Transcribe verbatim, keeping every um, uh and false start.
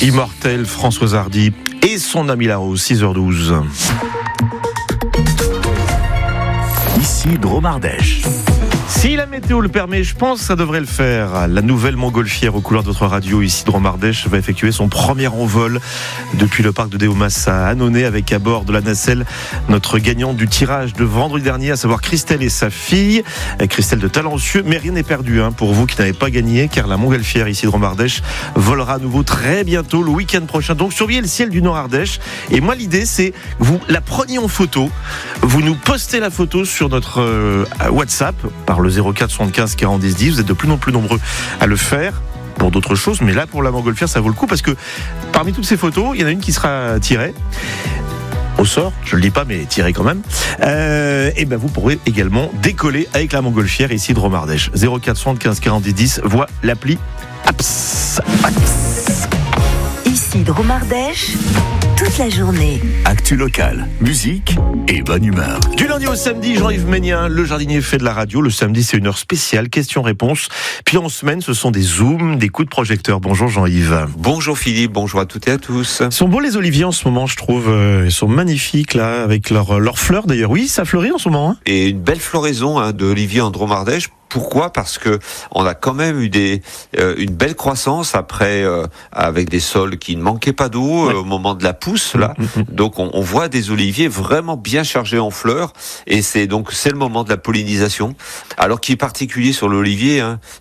Immortel, Françoise Hardy et son ami Larose, six heures douze. Ici Dromardèche. Si la météo le permet, je pense que ça devrait le faire. La nouvelle montgolfière aux couleurs de votre radio, ici Dromardèche, va effectuer son premier envol depuis le parc de Déomas à Annonay, avec à bord de la nacelle notre gagnante du tirage de vendredi dernier, à savoir Christelle et sa fille. Christelle de Talencieux, mais rien n'est perdu hein, pour vous qui n'avez pas gagné, car la montgolfière ici Dromardèche volera à nouveau très bientôt, le week-end prochain. Donc surveillez le ciel du Nord-Ardèche. Et moi l'idée c'est que vous la preniez en photo, vous nous postez la photo sur notre euh, WhatsApp par le zéro quatre soixante-quinze quarante dix dix. Vous êtes de plus en plus nombreux à le faire pour d'autres choses, mais là pour la montgolfière ça vaut le coup, parce que parmi toutes ces photos il y en a une qui sera tirée au sort, je le dis pas mais tirée quand même, euh, et ben vous pourrez également décoller avec la montgolfière ici de Dromardèche. Zéro quatre soixante-quinze quarante dix dix, voie l'appli Apps. Apps. Ici Dromardèche, toute la journée. Actu locale, musique et bonne humeur. Du lundi au samedi, Jean-Yves Ménien, le jardinier fait de la radio. Le samedi, c'est une heure spéciale, questions-réponses. Puis en semaine, ce sont des zooms, des coups de projecteur. Bonjour Jean-Yves. Bonjour Philippe, bonjour à toutes et à tous. Ils sont beaux les oliviers en ce moment, je trouve. Ils sont magnifiques là, avec leurs leurs fleurs d'ailleurs. Oui, ça fleurit en ce moment. Hein. Et une belle floraison hein, de oliviers en Dromardèche. Pourquoi ? Parce que on a quand même eu des euh, une belle croissance après euh, avec des sols qui ne manquaient pas d'eau ouais. euh, au moment de la pousse là. Mm-hmm. Donc on, on voit des oliviers vraiment bien chargés en fleurs et c'est donc c'est le moment de la pollinisation. Alors qui est particulier sur l'olivier, hein,